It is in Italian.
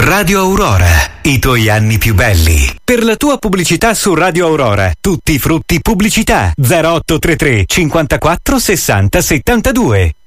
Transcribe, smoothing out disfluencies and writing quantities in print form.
Radio Aurora, i tuoi anni più belli. Per la tua pubblicità su Radio Aurora, tutti i frutti pubblicità. 0833 54 60 72.